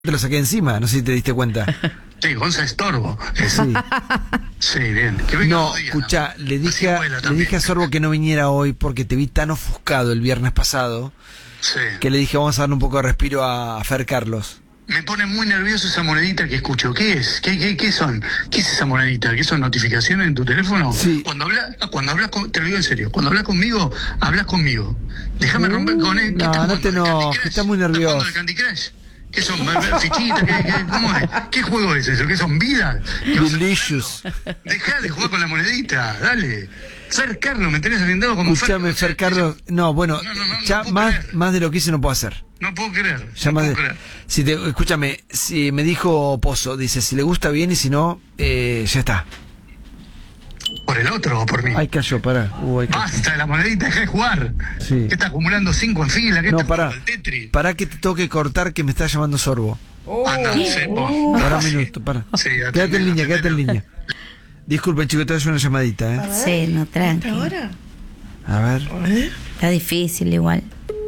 Te lo saqué encima, no sé si te diste cuenta. Sí, Gonza estorbo. Sí. Sí, bien. Que venga No, otro día, escuchá, ¿no? le Así vuela dije también. a Sorbo que no viniera hoy porque te vi tan ofuscado el viernes pasado Sí. que le dije vamos a darle un poco de respiro a Fer Carlos. Me pone muy nervioso esa monedita que escucho. ¿Qué es? ¿Qué son? ¿Qué es esa monedita? ¿Qué son notificaciones en tu teléfono? Sí. Cuando hablas te lo digo en serio, cuando hablas conmigo, hablas conmigo. Déjame romper con él. No, no te enojes, estás muy nervioso. ¿Estás jugando al Candy Crush? ¿Qué son? ¿Fichitas? ¿Cómo es? ¿Qué juego es eso? ¿Qué son? ¿Vidas? Delicious. Dejá de jugar con la monedita, dale. Fer Carlos, me tenés orientado como Escuchame, Fer Carlos. No, bueno, No ya puedo creer. más de lo que hice no puedo hacer. No puedo creer. Ya No más puedo de- creer. Escúchame, si me dijo Pozo, dice, si le gusta bien y si no, ya está. ¿Por el otro o por mí? Ahí cayó, pará. Ahí cayó. Basta de la monedita, deja de jugar. Sí. ¿Qué está acumulando 5 en fila? ¿Qué No, está pará. jugando al Tetris? Pará que te toque cortar que me está llamando Sorbo. Anda, cepo. Pará un minuto, pará. Sí, Quédate en línea, quédate en atendelo. línea. Disculpen, chicos, te doy una llamadita, ¿eh? Sí, no, tranqui. ¿Ahora? A ver. Está difícil igual.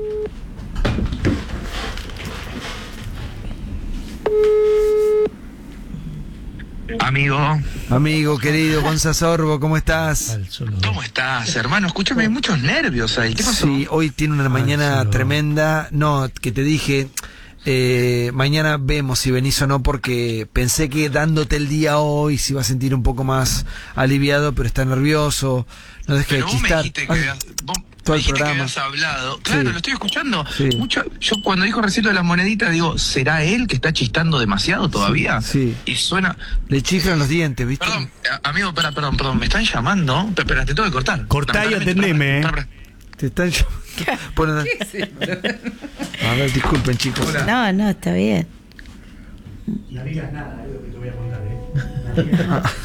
Amigo, Amigo, querido, Gonza Sorbo, ¿cómo estás? ¿cómo estás, hermano? Escúchame, hay muchos nervios ahí. ¿Qué pasó? Sí, hoy tiene una mañana tremenda. No, que te dije, mañana vemos si venís o no, porque pensé que dándote el día hoy se iba a sentir un poco más aliviado, pero está nervioso. No dejes de Pero vos me chistar. dijiste que vos todo me el dijiste que programa. habías hablado. Claro, Sí. lo estoy escuchando. Sí. Mucho, yo cuando dijo recién de las moneditas, digo, ¿será él que está chistando demasiado todavía? Sí. Y suena... Le chiflan los dientes, ¿viste? Perdón, amigo, perdón, me están llamando. Espera, te tengo que cortar. Cortá y atendeme, Pará. Te están bueno, a ver, disculpen, chicos. No, está bien. No digas nada, es lo que te voy a contar,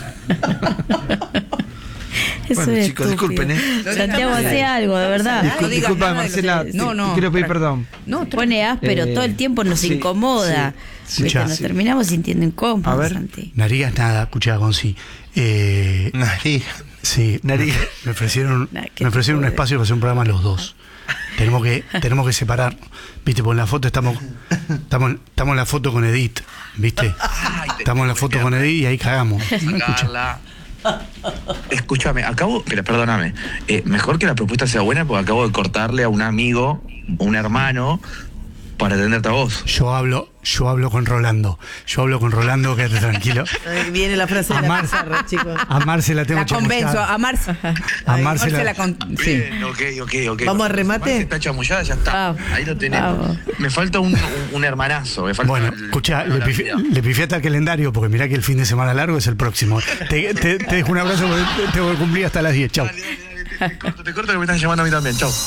Eso Bueno, es chicos, estúpido. disculpen, Santiago, hace algo, de verdad. Disculpa, Marcela, No, no. te quiero pedir perdón. No, Pone áspero, Eh, todo el tiempo nos sí, incomoda. sí, ¿Viste? sí. Nos terminamos sintiendo incómodos, A ver. Santi. No digas nada, escuchá, Gonzi. Nariz. Sí, Nariz. me ofrecieron, Nah, qué me ofrecieron un joder. espacio para hacer un programa los dos. Tenemos que separar. Viste, por la foto estamos en la foto con Edith, ¿viste? Estamos en la foto con Edith y ahí cagamos. Sacarla. Escúchame, perdóname, mejor que la propuesta sea buena porque acabo de cortarle a un amigo, un hermano, para atenderte a vos. Yo hablo con Rolando. Quédate tranquilo. Viene la frase de A la Mar- pizarra, chicos. A Marce la tengo La convenzo, chamullada. a Marce. A Marce la- Sí. Bien, ok. ¿Vamos a remate? Si está chamullada, ya está. Vamos, Ahí lo tenemos. vamos. Me falta un hermanazo. Me falta Bueno, escuchá, le pifiaste al calendario porque mirá que el fin de semana largo es el próximo. Te dejo un abrazo porque tengo que cumplir hasta las 10. Chau. Dale, te corto que me están llamando a mí también. Chau.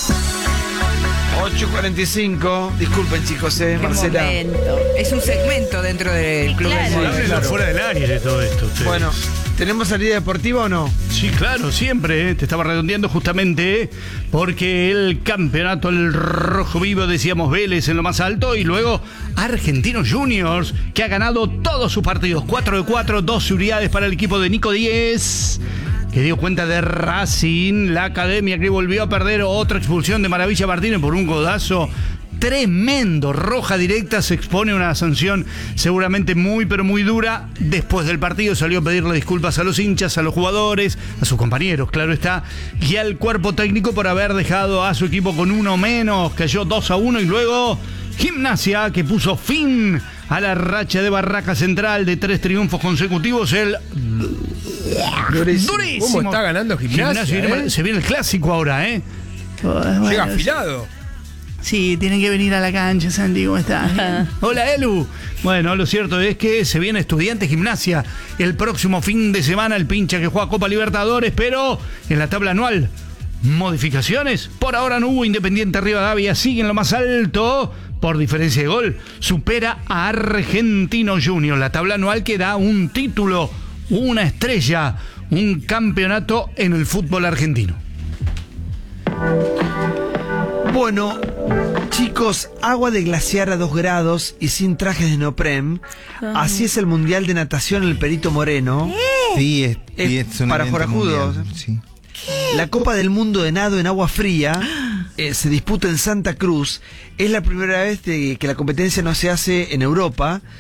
8:45. Disculpen, chicos, Qué Marcela. momento. Es un segmento dentro del Club Claro. del Moro. Sí, claro. Fuera del aire todo esto. ustedes. Bueno, ¿tenemos salida deportiva o no? Sí, claro, siempre. Te estaba redondeando justamente porque el campeonato, el rojo vivo, decíamos Vélez en lo más alto y luego Argentinos Juniors, que ha ganado todos sus partidos. 4 de 4, 12 unidades para el equipo de Nico Díez, que dio cuenta de Racing, la academia que volvió a perder, otra expulsión de Maravilla Martínez por un codazo tremendo, roja directa, se expone a una sanción seguramente muy pero muy dura. Después del partido salió a pedirle disculpas a los hinchas, a los jugadores, a sus compañeros, claro está, y al cuerpo técnico por haber dejado a su equipo con uno menos. Cayó 2-1 y luego Gimnasia, que puso fin a la racha de Barraca Central de 3 triunfos consecutivos. El durísimo. ¿Cómo está ganando Gimnasia, Se viene el clásico ahora, ¿eh? Llega afilado. Sí, tienen que venir a la cancha, Santi, ¿cómo estás? Hola, Elu. Bueno, lo cierto es que se viene Estudiantes Gimnasia el próximo fin de semana, el pincha que juega Copa Libertadores, pero en la tabla anual, modificaciones. Por ahora no hubo. Independiente Rivadavia sigue en lo más alto por diferencia de gol. Supera a Argentinos Juniors. La tabla anual que da un título, una estrella, un campeonato en el fútbol argentino. Bueno, chicos, agua de glaciar a 2 grados y sin trajes de neopren. Así es el Mundial de Natación en el Perito Moreno. Sí, es un para evento forajudos. mundial, sí. La Copa del Mundo de Nado en agua fría se disputa en Santa Cruz. Es la primera vez que la competencia no se hace en Europa.